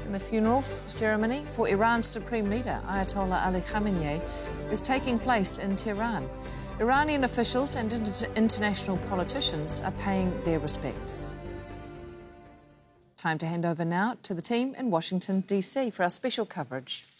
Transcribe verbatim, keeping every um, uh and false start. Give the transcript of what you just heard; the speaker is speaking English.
and the funeral ceremony for Iran's supreme leader, Ayatollah Ali Khamenei, is taking place in Tehran. Iranian officials and inter- international politicians are paying their respects. Time to hand over now to the team in Washington, D C for our special coverage.